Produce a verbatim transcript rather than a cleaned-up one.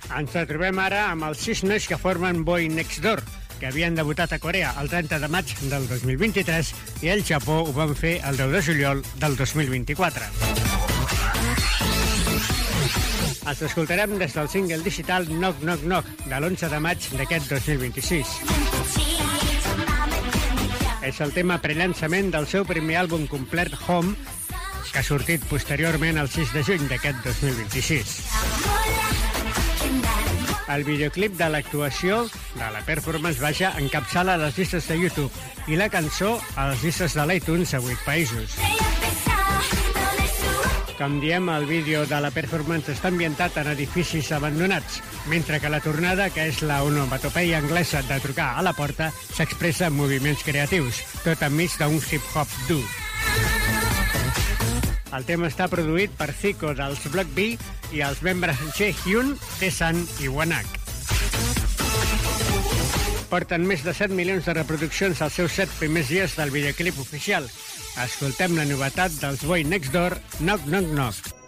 Ens trobem ara amb els sis nois que formen Boy Next Door, que havien debutat a Corea el trenta de maig del dos mil vint-i-tres i al Japó ho van fer el deu de juliol del dos mil vint-i-quatre. Els escoltarem des del single digital Knock Knock Knock de l'onze de maig d'aquest dos mil vint-i-sis. És el tema prellançament del seu primer àlbum complet Home, que ha sortit posteriorment el sis de juny d'aquest dos mil vint-i-sis. El videoclip de l'actuació de la performance vaja encapçala les llistes de YouTube i la cançó a les llistes de l'iTunes a vuit països. Com diem, el vídeo de la performance està ambientat en edificis abandonats, mentre que la tornada, que és la onomatopeia anglesa de trucar a la porta, s'expressa en moviments creatius, tot enmig d'un hip-hop dur. El tema està produït per Zico dels Block B i els membres Jaehyun, Taesan i Wanak. Porten més de set milions de reproduccions als seus set primers dies del videoclip oficial. Escoltem la novetat dels Boy Next Door, Knock Knock Knock.